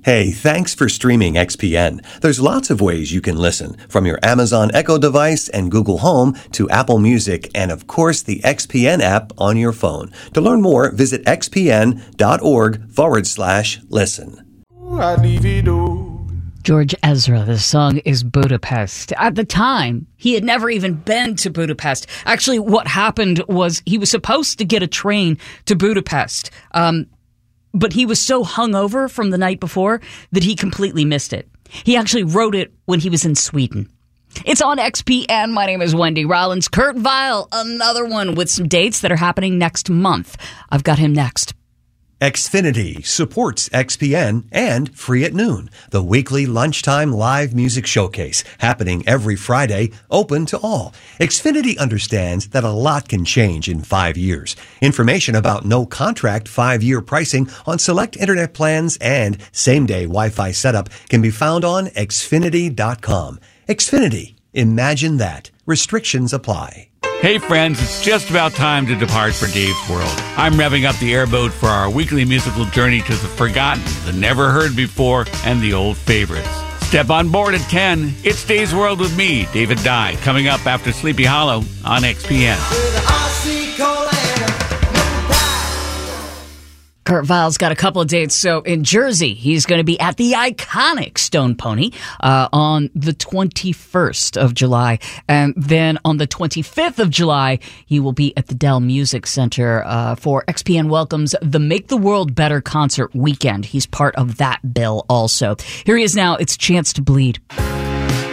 Hey, thanks for streaming XPN. There's lots of ways you can listen, from your Amazon Echo device and Google Home to Apple Music and, of course, the XPN app on your phone. To learn more, visit xpn.org/listen. George Ezra, the song is Budapest. At the time, he had never even been to Budapest. Actually, what happened was he was supposed to get a train to Budapest, but he was so hungover from the night before that he completely missed it. He actually wrote it when he was in Sweden. It's on XPN. My name is Wendy Rollins. Kurt Vile, another one with some dates that are happening next month. I've got him next. Xfinity supports XPN and Free at Noon, the weekly lunchtime live music showcase happening every Friday, open to all. Xfinity understands that a lot can change in 5 years. Information about no contract 5-year pricing on select internet plans and same-day Wi-Fi setup can be found on Xfinity.com. Xfinity. Imagine that. Restrictions apply. Hey friends, it's just about time to depart for Dave's World. I'm revving up the airboat for our weekly musical journey to the forgotten, the never heard before, and the old favorites. Step on board at 10. It's Dave's World with me, David Dye, coming up after Sleepy Hollow on XPN. Kurt Vile's got a couple of dates. So in Jersey, he's going to be at the iconic Stone Pony on the 21st of July. And then on the 25th of July, he will be at the Dell Music Center for XPN Welcome's the Make the World Better concert weekend. He's part of that bill also. Here he is now. It's Chance to Bleed.